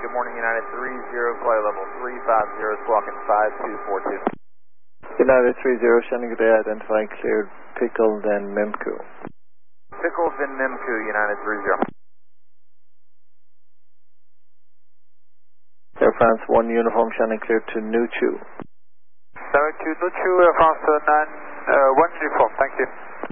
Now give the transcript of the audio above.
good morning, United 30, flight level 350, squawking 5242. United 30, Shannon, good day, identifying cleared Pickle, then Mimco. Pickles in Mimco, United 30. Air France 1 uniform, Shannon, cleared to Nuchu. 72 Nuchu, Air France 1 uniform, thank you.